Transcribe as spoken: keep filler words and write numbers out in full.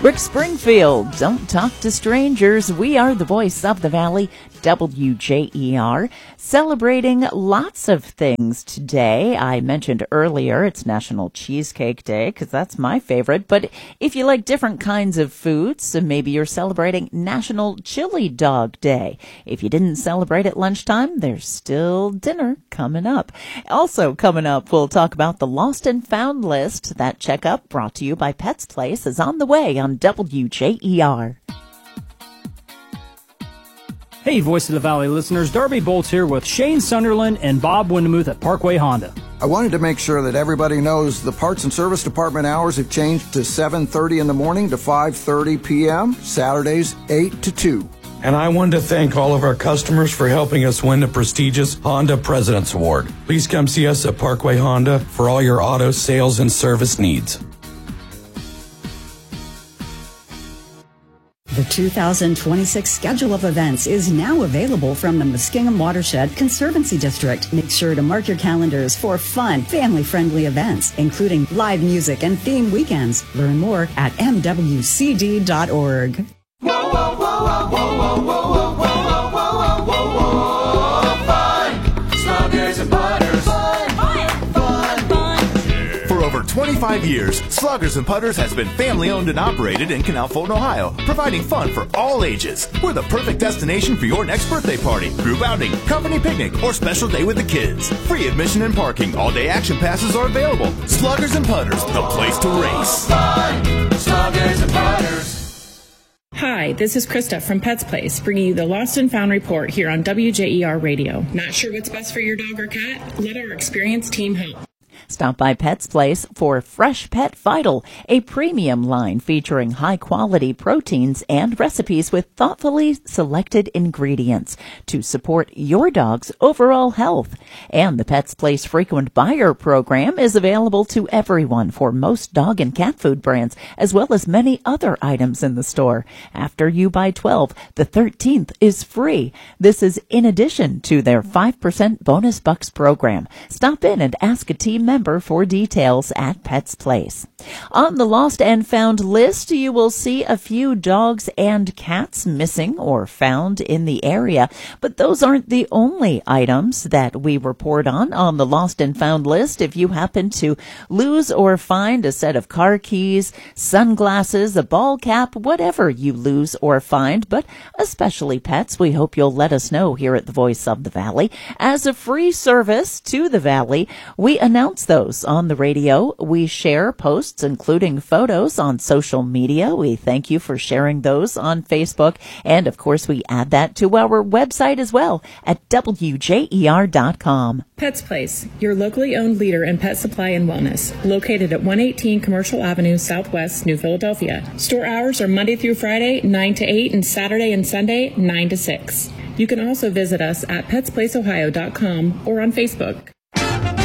Rick Springfield, don't talk to strangers. We are the voice of the Valley, W J E R, celebrating lots of things today. I mentioned earlier it's National Cheesecake Day because that's my favorite. But if you like different kinds of foods, maybe you're celebrating National Chili Dog Day. If you didn't celebrate at lunchtime, there's still dinner coming up. Also coming up, we'll talk about the Lost and Found list. That checkup brought to you by Pets Place is on the way on W J E R. Hey, Voice of the Valley listeners, Darby Bolts here with Shane Sunderland and Bob Windemuth at Parkway Honda. I wanted to make sure that everybody knows the parts and service department hours have changed to seven thirty in the morning to five thirty p.m., Saturdays eight to two. And I wanted to thank all of our customers for helping us win the prestigious Honda President's Award. Please come see us at Parkway Honda for all your auto sales and service needs. The two thousand twenty-six schedule of events is now available from the Muskingum Watershed Conservancy District. Make sure to mark your calendars for fun, family-friendly events, including live music and theme weekends. Learn more at m w c d dot org. Whoa, whoa, whoa, whoa, whoa, whoa, whoa, whoa, whoa, whoa, whoa, fun! Sluggers and Putters. Fun, fun, fun, fun. For over twenty-five years, Sluggers and Putters has been family-owned and operated in Canal Fulton, Ohio, providing fun for all ages. We're the perfect destination for your next birthday party, group outing, company picnic, or special day with the kids. Free admission and parking. All-day action passes are available. Sluggers and Putters, the place to race. Fun! Sluggers and Putters. Hi, this is Krista from Pets Place, bringing you the Lost and Found report here on W J E R Radio. Not sure what's best for your dog or cat? Let our experienced team help. Stop by Pets Place for Fresh Pet Vital, a premium line featuring high-quality proteins and recipes with thoughtfully selected ingredients to support your dog's overall health. And the Pets Place Frequent Buyer program is available to everyone for most dog and cat food brands, as well as many other items in the store. After you buy twelve, the thirteenth is free. This is in addition to their five percent bonus bucks program. Stop in and ask a team member for details at Pets Place. On the Lost and Found list, you will see a few dogs and cats missing or found in the area, but those aren't the only items that we report on on the Lost and Found list. If you happen to lose or find a set of car keys, sunglasses, a ball cap, whatever you lose or find, but especially pets, we hope you'll let us know here at the Voice of the Valley. As a free service to the Valley, we announce those on the radio. We share posts, including photos, on social media. We thank you for sharing those on Facebook. And, of course, we add that to our website as well at w j e r dot com. Pets Place, your locally owned leader in pet supply and wellness, located at one eighteen Commercial Avenue, Southwest, New Philadelphia. Store hours are Monday through Friday, nine to eight, and Saturday and Sunday, nine to six. You can also visit us at pets place ohio dot com or on Facebook.